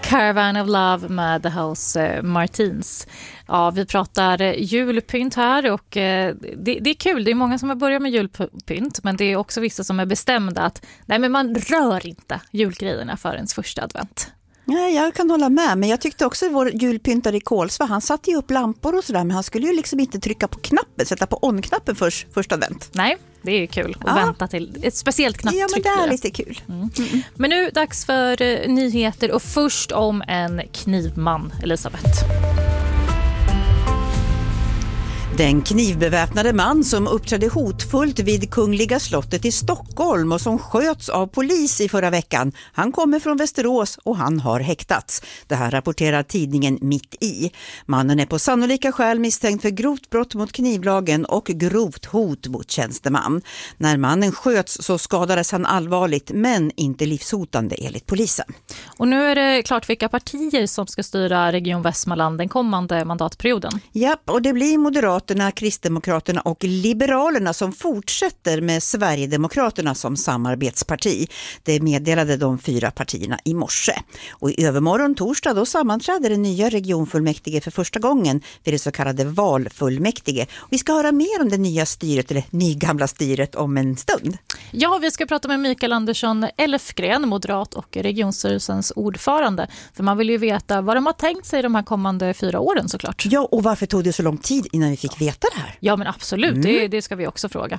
Caravan of Love med The House Martins. Ja, vi pratar julpynt här och det är kul. Det är många som har börjat med julpynt, men det är också vissa som är bestämda att nej, men man rör inte julgrejerna förrän första advent. Nej, jag kan hålla med, men jag tyckte också vår julpyntare i Kolsva, han satte ju upp lampor och sådär, men han skulle ju liksom inte trycka på knappen, sätta på on-knappen första advent. Nej, det är kul att vänta till ett speciellt knapptryck. Ja, men det är lite kul. Men nu dags för nyheter och först om en knivman, Elisabeth. Den knivbeväpnade man som uppträdde hotfullt vid Kungliga slottet i Stockholm och som sköts av polis i förra veckan. Han kommer från Västerås och han har häktats. Det här rapporterar tidningen Mitt i. Mannen är på sannolika skäl misstänkt för grovt brott mot knivlagen och grovt hot mot tjänsteman. När mannen sköts så skadades han allvarligt men inte livshotande enligt polisen. Och nu är det klart vilka partier som ska styra Region Västmanland den kommande mandatperioden. Japp, och det blir Moderaterna, Kristdemokraterna och Liberalerna som fortsätter med Sverigedemokraterna som samarbetsparti. Det meddelade de 4 partierna i morse. Och i övermorgon torsdag då sammanträder den nya regionfullmäktige för första gången vid det så kallade valfullmäktige. Och vi ska höra mer om det nya styret, eller nygamla styret, om en stund. Ja, vi ska prata med Mikael Andersson Elfgren, moderat och regionstyrelsens ordförande. För man vill ju veta vad de har tänkt sig de här kommande 4 åren såklart. Ja, och varför tog det så lång tid innan vi fick veta det här? Ja, men absolut. Det ska vi också fråga.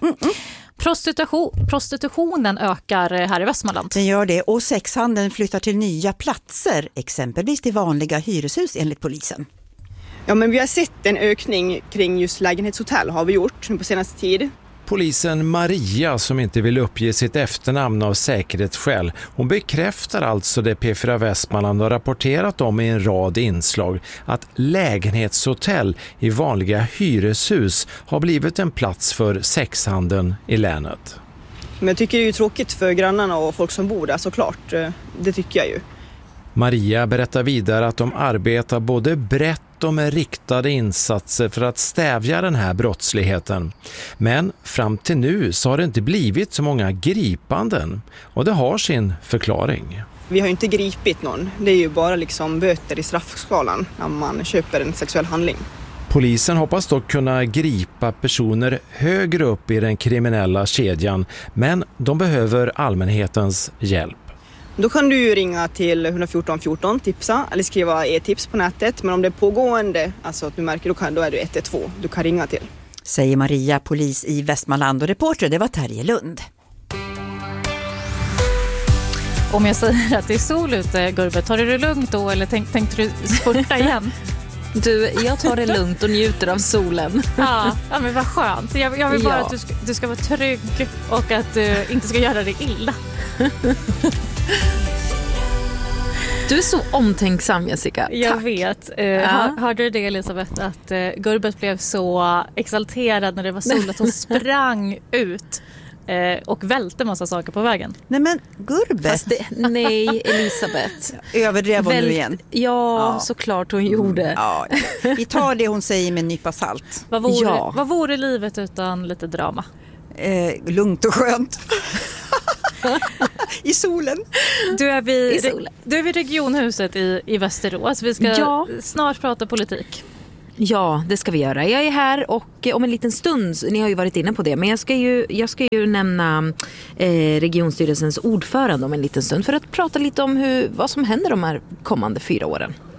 Prostitutionen ökar här i Västmanland. Den gör det, och sexhandeln flyttar till nya platser, exempelvis till vanliga hyreshus enligt polisen. Ja, men vi har sett en ökning kring just lägenhetshotell har vi gjort nu på senaste tid. Polisen Maria, som inte vill uppge sitt efternamn av säkerhetsskäl, hon bekräftar alltså det P4 Västmanland har rapporterat om i en rad inslag, att lägenhetshotell i vanliga hyreshus har blivit en plats för sexhandeln i länet. Men jag tycker det är ju tråkigt för grannarna och folk som bor där, såklart. Det tycker jag ju. Maria berättar vidare att de arbetar både brett och med riktade insatser för att stävja den här brottsligheten. Men fram till nu så har det inte blivit så många gripanden, och det har sin förklaring. Vi har ju inte gripit någon. Det är ju bara liksom böter i straffskalan när man köper en sexuell handling. Polisen hoppas dock kunna gripa personer högre upp i den kriminella kedjan, men de behöver allmänhetens hjälp. Då kan du ju ringa till 114 14, tipsa eller skriva e-tips på nätet. Men om det är pågående, alltså att du märker, då är det 112 du kan ringa till. Säger Maria, polis i Västmanland, och reporter det var Terje Lund. Om jag säger att det är sol ute, Gurbet, tar du det lugnt då eller tänkte du spurta igen? Du, jag tar det lugnt och njuter av solen. Ja, men vad skönt. Jag vill bara att du ska vara trygg och att du inte ska göra dig illa. Du är så omtänksam, Jessica. Jag Tack. vet. Hörde du det, Elisabeth, att Gurbet blev så exalterad när det var sol att hon sprang ut och välte massa saker på vägen? Nej, men Gurbet. Nej, Elisabeth. Överdrev hon nu igen? Ja, såklart hon gjorde. Ja, vi tar det hon säger med en nypa salt. Vad vore livet utan lite drama? Lugnt och skönt. I solen. Du är vid regionhuset i Västerås. Vi ska snart prata politik. Ja, det ska vi göra. Jag är här och om en liten stund, ni har ju varit inne på det, men jag ska ju nämna regionstyrelsens ordförande om en liten stund för att prata lite om vad som händer de här kommande 4 åren.